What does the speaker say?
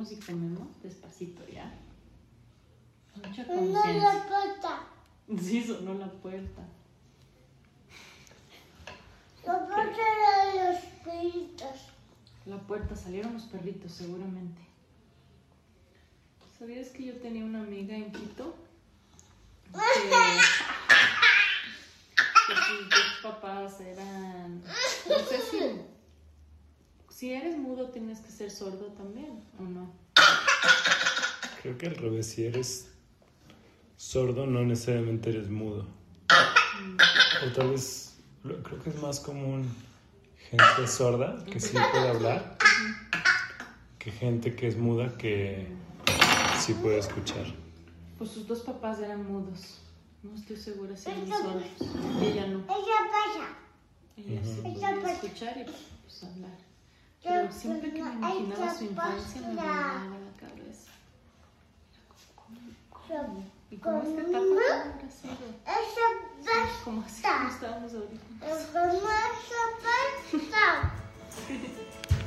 vamos y comemos despacito, ¿ya? Mucha No conciencia. la puerta. Sí, sonó la puerta. La puerta de los perritos. La puerta, salieron los perritos seguramente. ¿Sabías que yo tenía una amiga en Quito? Que sus dos papás eran... No sé si eres mudo tienes que ser sordo también, ¿o no? Creo que al revés, si eres sordo no necesariamente eres mudo. O tal vez, creo que es más común gente sorda que sí puede hablar que gente que es muda que sí puede escuchar. Pues sus dos papás eran mudos. No estoy segura si eran sordos. Ella no. Ella pasa. Ella sí podía escuchar y pues hablar. Pero siempre que me imaginaba su infancia me volaba la cabeza. ¿Cómo? ¿Y cómo es que tapa tan gracioso? Esa Como así como estábamos ahorita. pasta.